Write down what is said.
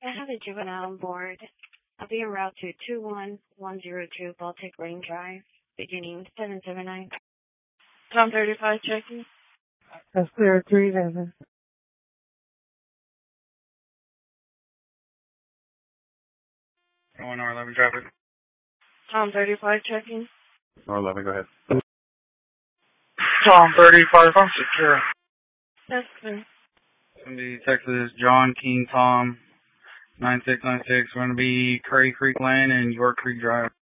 I have a juvenile on board. I'll be en route to 21102 Baltic Lane Drive, beginning 779. Tom 35 checking. That's clear 37. 1R11 traffic. Tom 35 checking. R11, go ahead. Tom 35, I'm secure. That's clear. Cindy, Texas, John King Tom, 9696. We're going to be Curry Creek Lane and York Creek Drive.